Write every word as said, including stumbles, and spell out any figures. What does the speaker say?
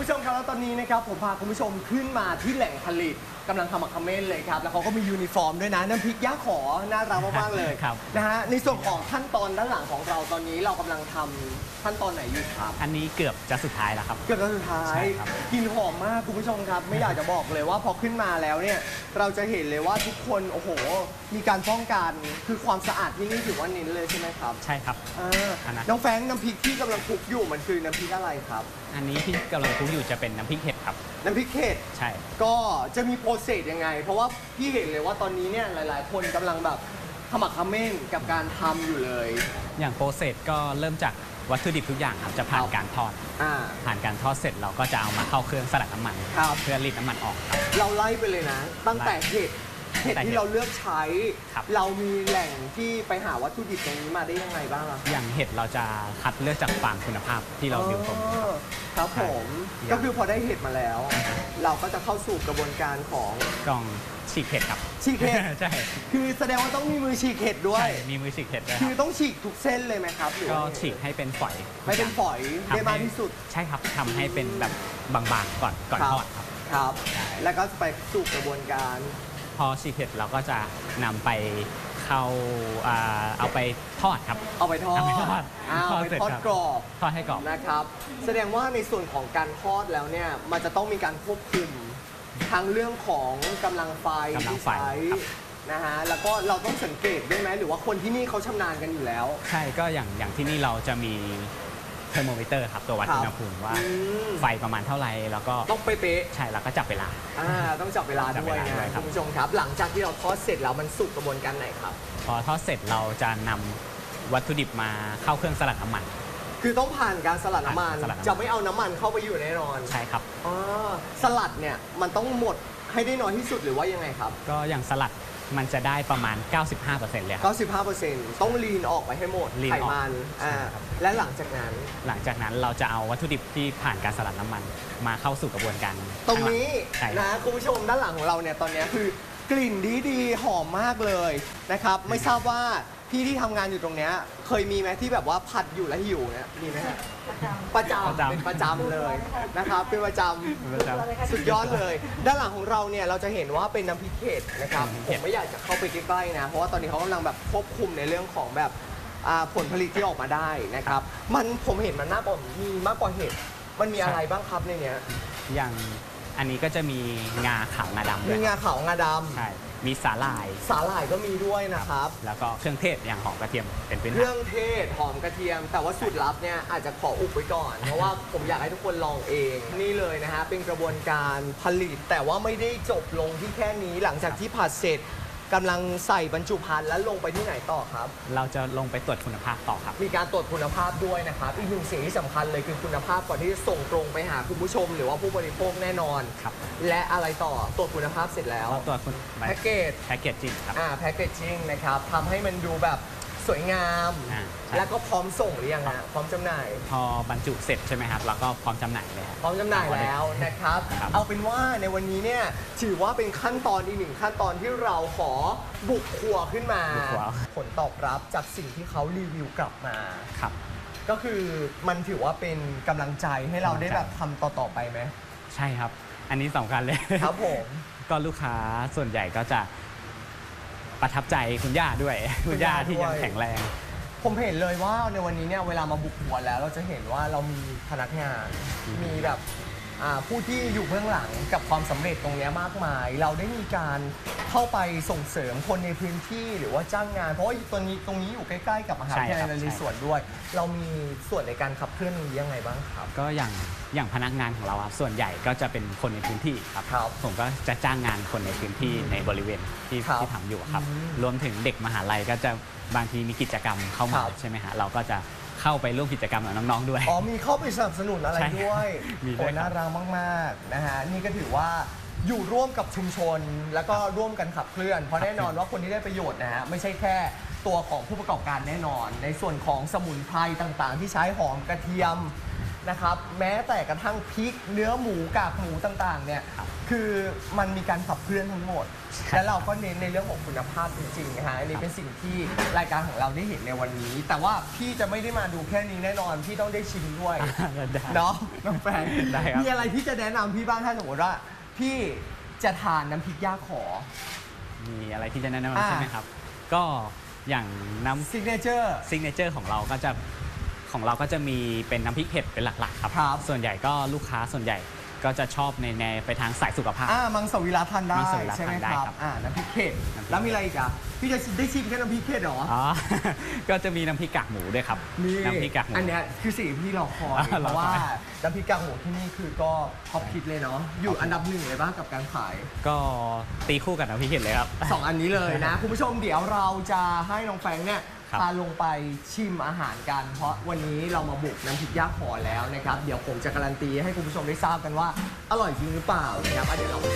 ผู้ชมครับแล้วตอนนี้นะครับผมพาคุณผู้ชมขึ้นมาที่แหล่งผลิตกำลังทำมักคาเมนเลยครับแล้วเขาก็มียูนิฟอร์มด้วยนะน้ำพริกย่าขอน่ารักมากๆเลยนะฮะในส่วนของขั้นตอนด้านหลังของเราตอนนี้เรากำลังทำขั้นตอนไหนอยู่ครับอันนี้เกือบจะสุดท้ายแล้วครับเกือบจะสุดท้ายกลิ่นหอมมากคุณผู้ชมครับไม่อยากจะบอกเลยว่าพอขึ้นมาแล้วเนี่ยเราจะเห็นเลยว่าทุกคนโอ้โหมีการป้องกันคือความสะอาดที่นี่ถือว่าเน้นเลยใช่ไหมครับใช่ครับน้องแฟงน้ำพริกที่กำลังคลุกอยู่มันคือน้ำพริกอะไรครับอันนี้ที่กำลังคลุกอยู่จะเป็นน้ำพริกเห็ดครับน้ำพริกเห็ดใช่ก็จะมีโปรเซสยังไงเพราะว่าพี่เห็นเลยว่าตอนนี้เนี่ยหลายๆคนกำลังแบบขมักเขม้นกับการทำอยู่เลยอย่างโปรเซสก็เริ่มจากวัตถุดิบทุกอย่างครับจะผ่านการทอดผ่านการทอดเสร็จเราก็จะเอามาเข้าเครื่องสลัดน้ำมันเพื่อรีดน้ำมันออกครับเราไล่ไปเลยนะตั้งแต่เห็ดเห็ดที่เราเลือกใช้เรามีแหล่งที่ไปหาวัตถุดิบตรงนี้มาได้ยังไงบ้างอย่างเห็ดเราจะคัดเลือกจากฟาร์มคุณภาพที่เราดิวผมครับผมก็คือพอได้เห็ดมาแล้วเราก็จะเข้าสู่กระบวนการของกล่องฉีกเห็ดครับฉีกเห็ดใช่คือแสดงว่าต้องมีมือฉีกเห็ดด้วยมีมือฉีกเห็ดด้วยคือต้องฉีกทุกเส้นเลยไหมครับก็ฉีกให้เป็นฝอยไม่เป็นฝอยได้มากที่สุดใช่ครับทำให้เป็นแบบบางๆก่อนก่อนทอดครับครับแล้วก็ไปสู่กระบวนการพอฉีกเห็ดเราก็จะนำไปเข้าเอาไปทอดครับเอาไปทอดทอดทอดกรอบทอดให้กรอบนะครับแสดงว่าในส่วนของการทอดแล้วเนี่ยมันจะต้องมีการควบคุมทั้งเรื่องของกำลังไฟที่ใช้นะฮะแล้วก็เราต้องสังเกตด้วยไหมหรือว่าคนที่นี่เขาชำนาญกันอยู่แล้วใช่ก็อย่างอย่างที่นี่เราจะมีเทอร์โมมิเตอร์ครับตัววัดอุณหภูมิว่าไฟประมาณเท่าไหร่แล้วก็ต้องเป๊ะใช่แล้วก็จับเวลาอ่าต้องจับเวลาด้วยนะคุณผู้ชมครับหลังจากที่เราทอดเสร็จแล้วมันสุกกระบวนการไหนครับพอทอดเสร็จเราจะนำวัตถุดิบมาเข้าเครื่องสลัดน้ำมันคือต้องผ่านการสลัดน้ำมันจะไม่เอาน้ำมันเข้าไปอยู่แน่นอนใช่ครับอ๋อสลัดเนี่ยมันต้องหมดให้ได้น้อยที่สุดหรือว่ายังไงครับก็อย่างสลัดมันจะได้ประมาณ เก้าสิบห้าเปอร์เซ็นต์ เลยครับเก้าสิบห้าเปอร์เซ็นต์ ต้องลีนออกไปให้หมดไขมันอ่าและหลังจากนั้นหลังจากนั้นเราจะเอาวัตถุดิบที่ผ่านการสลัดน้ำมันมาเข้าสู่กระบวนการตรงนี้นะคุณผู้ชมด้านหลังของเราเนี่ยตอนนี้คือกลิ่นดีดีหอมมากเลยนะครับไม่ทราบว่าพี่ที่ทำงานอยู่ตรงนี้เคยมีไหมที่แบบว่าผัดอยู่แล้วหิวเนี่ยมีไหมฮะประจำเป็นประจำเลยนะครับเป็นประจำสุดยอดเลยด้านหลังของเราเนี่ยเราจะเห็นว่าเป็นน้ำพริกเห็ดนะครับผมไม่อยากจะเข้าไปใกล้ๆนะเพราะว่าตอนนี้เขากำลังแบบควบคุมในเรื่องของแบบผลผลิตที่ออกมาได้นะครับมันผมเห็นมันมากกว่ามีมากกว่าเห็ดมันมีอะไรบ้างครับในเนี้ยอย่างอันนี้ก็จะมีงาขาวงาดำมีงาขาวงาดำใช่มีสาหร่ายสาหร่ายก็มีด้วยนะครับแล้วก็เครื่องเทศอย่างหอมกระเทียมเป็นพื้นเครื่องเทศหอมกระเทียมแต่ว่าสูตรลับเนี่ยอาจจะขออุบไว้ก่อนเพราะว่าผมอยากให้ทุกคนลองเองนี่เลยนะฮะเป็นกระบวนการผลิตแต่ว่าไม่ได้จบลงที่แค่นี้หลังจากที่ผัดเสร็จกำลังใส่บรรจุภัณฑ์แล้วลงไปที่ไหนต่อครับเราจะลงไปตรวจคุณภาพต่อครับมีการตรวจคุณภาพด้วยนะครับอีกหนึ่งสิ่งที่สำคัญเลยคือคุณภาพก่อนที่จะส่งตรงไปหาคุณผู้ชมหรือว่าผู้บริโภคแน่นอนครับและอะไรต่อตรวจคุณภาพเสร็จแล้วตรวจแพ็กเกจแพ็กเกจจริงครับอ่าแพ็กเกจจริงนะครับทำให้มันดูแบบสวยงามแล้วก็พร้อมส่งหรือยังฮะพร้อมจำหน่ายพอบรรจุเสร็จใช่ไหมครับแล้วก็พร้อมจำหน่ายเลยพร้อมจำหน่ายแล้วนะครับเอาเป็นว่าในวันนี้เนี่ยถือว่าเป็นขั้นตอนอีกหนึ่งขั้นตอนที่เราขอบุกครัวขึ้นมาผลตอบรับจากสิ่งที่เขารีวิวกลับมาครับก็คือมันถือว่าเป็นกำลังใจให้เราได้แบบทำต่อๆไปไหมใช่ครับอันนี้สำคัญเลยครับผมก็ลูกค้าส่วนใหญ่ก็จะประทับใจคุณย่าด้วยคุณย่าที่ยังแข็งแรงผมเห็นเลยว่าในวันนี้เนี่ยเวลามาบุกครัวแล้วเราจะเห็นว่าเรามีพนักงานมีแบบผู้ที่อยู่เบื้องหลังกับความสำเร็จตรงนี้มากมายเราได้มีการเข้าไปส่งเสริมคนในพื้นที่หรือว่าจ้างงานเพราะว่าตรงนี้ตรงนี้อยู่ใกล้ๆกับมหาวิทยาลัยนเรศวรด้วยเรามีส่วนในการขับเคลื่อนนี้ยังไงบ้างครับก็อย่างอย่างพนักงานของเราส่วนใหญ่ก็จะเป็นคนในพื้นที่ครับผมก็จะจ้างงานคนในพื้นที่ในบริเวณที่ที่ทำอยู่ครับรวมถึงเด็กมหาลัยก็จะบางทีมีกิจกรรมเข้ามาใช่ไหมฮะเราก็จะเข้าไปร่วมกิจกรรมกับน้องๆด้วยอ๋อมีเข้าไปสนับสนุนอะไรด้วยโอ้น่ารักมากๆนะฮะนี่ก็ถือว่าอยู่ร่วมกับชุมชนแล้วก็ร่วมกันขับเคลื่อนเพราะแน่นอนว่าคนที่ได้ประโยชน์นะฮะไม่ใช่แค่ตัวของผู้ประกอบการแน่นอนในส่วนของสมุนไพรต่างๆที่ใช้หอมกระเทียมนะครับแม้แต่กระทั่งพริกเนื้อหมูกากหมูต่างๆเนี่ยครับคือมันมีการขับเคลื่อนทั้งหมดใช่และเราก็เน้นในเรื่องของคุณภาพจริงๆนะฮะอันนี้เป็นสิ่งที่รายการของเราได้เห็นในวันนี้ แต่ว่าพี่จะไม่ได้มาดูแค่นี้แน่นอนพี่ต้องได้ชิมด้วยได้เนาะน้องแฟนได้ครับมีอะไรที่จะแนะนำพี่บ้างถ้าสมมติว่าพี่จะทานน้ำพริกย่าขอมีอะไรที่จะแนะนำอ่าใช่ไหมครับ ก็อย่างน้ำซิกเนเจอร์ซิกเนเจอร์ของเราก็จะของเราก็จะมีเป็นน้ำพริกเผ็ดเป็นหลักๆครับครับส่วนใหญ่ก็ลูกค้าส่วนใหญ่ก็จะชอบในแนวไปทางสายสุขภาพอ่ามังสวิรัตทานได้มังสวิรัติใช่ไหมทานได้ครับครับอ่าน้ำพริกเผ็ดน้ำพริกแล้วมีอะไรอีกอ่ะพี่จะได้ชิมแค่น้ำพริกเผ็ดเหรออ๋อ ก็จะมีน้ำพริกกากหมูด้วยครับนี่น้ำพริกกากหมูอันเนี้ยคือสิ่งที่เราคอยอ่าเพราะว่าเราคอยน้ำพริกกากหมูที่นี่คือก็ท็อปฮิตเลยเนาะอยู่อันดับหนึ่งเลยบ้างกับการขายก็ตีคู่กับน้ำพริกเผ็ดเลยครับสองอันนี้เลยนะ คุณผู้ชมเดี๋ยวเราจะให้น้องแฟรงค์เนี่ยครับพาลงไปชิมอาหารกัน เพราะวันนี้เรามาบุกน้ำพริกย่าขอแล้วนะครับ เดี๋ยวผมจะการันตีให้คุณผู้ชมได้ทราบกันว่าอร่อยจริงหรือเปล่านะครับอ่ะเดี๋ยวเรา